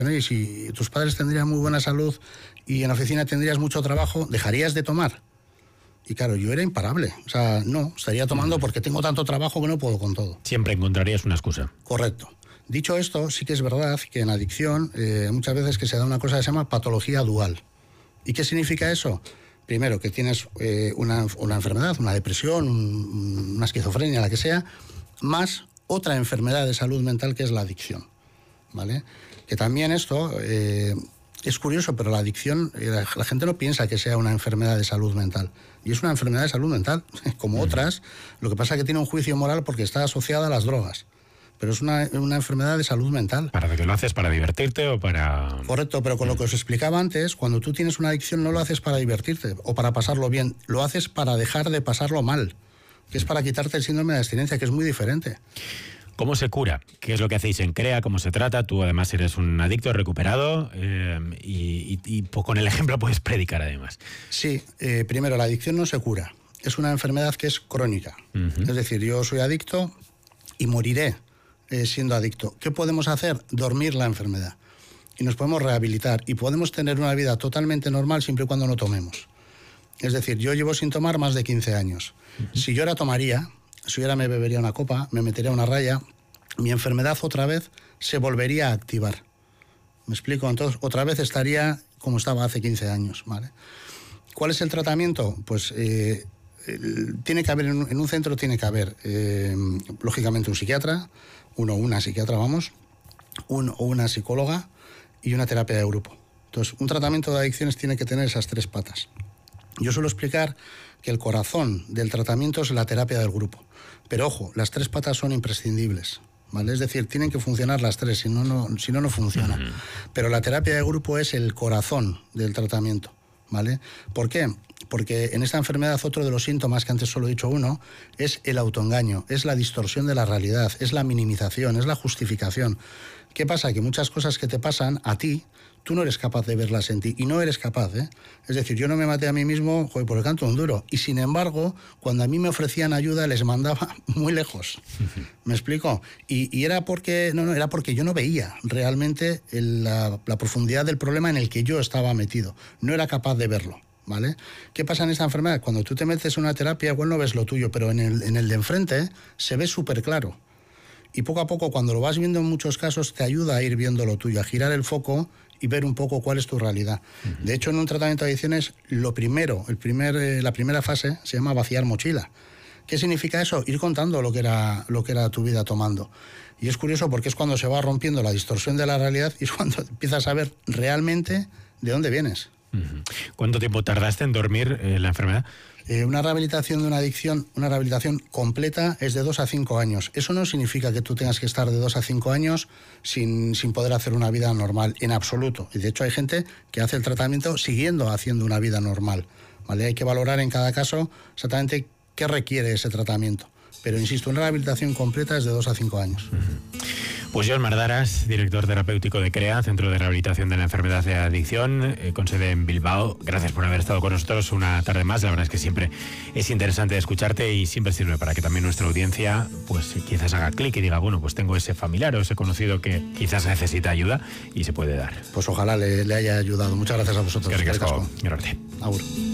y si tus padres tendrían muy buena salud y en la oficina tendrías mucho trabajo, ¿dejarías de tomar? Y claro, yo era imparable. O sea, no, estaría tomando porque tengo tanto trabajo que no puedo con todo. Siempre encontrarías una excusa. Correcto. Dicho esto, sí que es verdad que en adicción muchas veces que se da una cosa que se llama patología dual. ¿Y qué significa eso? Primero, que tienes una enfermedad, una depresión, una esquizofrenia, la que sea, más otra enfermedad de salud mental que es la adicción, ¿vale? Que también esto es curioso, pero la adicción, la gente no piensa que sea una enfermedad de salud mental. Y es una enfermedad de salud mental, como otras. Lo que pasa es que tiene un juicio moral porque está asociada a las drogas. Pero es una enfermedad de salud mental. ¿Para qué lo haces? ¿Para divertirte o para...? Correcto, pero con lo que os explicaba antes, cuando tú tienes una adicción no lo haces para divertirte o para pasarlo bien, lo haces para dejar de pasarlo mal, que es para quitarte el síndrome de abstinencia, que es muy diferente. ¿Cómo se cura? ¿Qué es lo que hacéis en CREA? ¿Cómo se trata? Tú además eres un adicto recuperado y con el ejemplo puedes predicar además. Sí, primero la adicción no se cura, es una enfermedad que es crónica. Es decir, yo soy adicto y moriré siendo adicto. ¿Qué podemos hacer? Dormir la enfermedad. Y nos podemos rehabilitar y podemos tener una vida totalmente normal siempre y cuando no tomemos. Es decir, yo llevo sin tomar más de 15 años. Si yo ahora tomaría, si yo ahora me bebería una copa, me metería una raya, mi enfermedad otra vez se volvería a activar. ¿Me explico? Entonces, otra vez estaría como estaba hace 15 años, ¿vale? ¿Cuál es el tratamiento? Pues tiene que haber, en un centro tiene que haber, lógicamente, un psiquiatra, una psiquiatra, vamos, o una psicóloga y una terapia de grupo. Entonces, un tratamiento de adicciones tiene que tener esas tres patas. Yo suelo explicar que el corazón del tratamiento es la terapia del grupo. Pero ojo, las tres patas son imprescindibles, ¿vale? Es decir, tienen que funcionar las tres, si no, no funciona. Pero la terapia de grupo es el corazón del tratamiento, ¿vale? ¿Por qué? Porque en esta enfermedad otro de los síntomas, que antes solo he dicho uno, es el autoengaño, es la distorsión de la realidad, es la minimización, es la justificación. ¿Qué pasa? Que muchas cosas que te pasan a ti, tú no eres capaz de verlas en ti, y no eres capaz, ¿eh? Es decir, yo no me maté a mí mismo, por el canto de un duro, y sin embargo, cuando a mí me ofrecían ayuda, les mandaba muy lejos. ¿Me explico? Y era porque, era porque yo no veía realmente la profundidad del problema en el que yo estaba metido. No era capaz de verlo, ¿vale? ¿Qué pasa en esta enfermedad? Cuando tú te metes en una terapia, igual no ves lo tuyo, pero en el de enfrente se ve súper claro. Y poco a poco, cuando lo vas viendo en muchos casos, te ayuda a ir viendo lo tuyo, a girar el foco y ver un poco cuál es tu realidad. De hecho, en un tratamiento de adicciones, la primera fase se llama vaciar mochila. ¿Qué significa eso? Ir contando lo que era tu vida tomando. Y es curioso porque es cuando se va rompiendo la distorsión de la realidad y es cuando empiezas a ver realmente de dónde vienes. ¿Cuánto tiempo tardaste en dormir la enfermedad? Una rehabilitación de una adicción, una rehabilitación completa es de 2 a 5 años. Eso no significa que tú tengas que estar de 2 a 5 años sin poder hacer una vida normal, en absoluto. Y de hecho hay gente que hace el tratamiento siguiendo haciendo una vida normal, ¿vale? Hay que valorar en cada caso exactamente qué requiere ese tratamiento. Pero insisto, una rehabilitación completa es de 2 a 5 años. Pues Jon Mardaras, director terapéutico de CREA, Centro de Rehabilitación de la Enfermedad de Adicción, con sede en Bilbao. Gracias por haber estado con nosotros una tarde más. La verdad es que siempre es interesante escucharte y siempre sirve para que también nuestra audiencia pues quizás haga clic y diga, bueno, pues tengo ese familiar o ese conocido que quizás necesita ayuda y se puede dar. Pues ojalá le haya ayudado. Muchas gracias a vosotros. Que ricasco. Gracias. Agur.